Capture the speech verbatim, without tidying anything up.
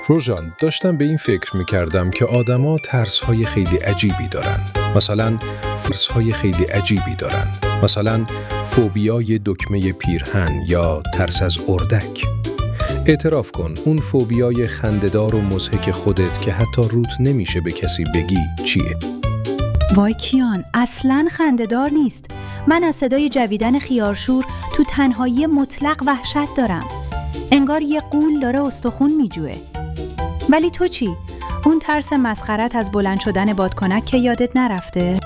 روژان، داشتم به این فکر می‌کردم که آدم‌ها ترس‌های خیلی عجیبی دارن. مثلا ترس‌های خیلی عجیبی دارن. مثلا فوبیای دکمه پیرهن یا ترس از اردک. اعتراف کن اون فوبیای خنده‌دار و مضحک خودت که حتی روت نمیشه به کسی بگی چیه؟ وای کیان، اصلاً خنده‌دار نیست. من از صدای جویدن خیارشور تو تنهایی مطلق وحشت دارم. انگار یه غول داره استخون میجوه. ولی تو چی؟ اون ترس مسخرت از بلند شدن بادکنک که یادت نرفته؟